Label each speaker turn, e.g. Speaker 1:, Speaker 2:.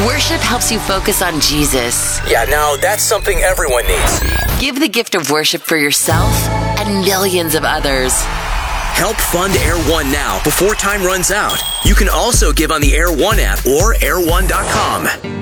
Speaker 1: Worship helps you focus on Jesus.
Speaker 2: Yeah, now that's something everyone needs.
Speaker 1: Give the gift of worship for yourself and millions of others.
Speaker 2: Help fund Air One now before time runs out. You can also give on the Air One app or air1.com.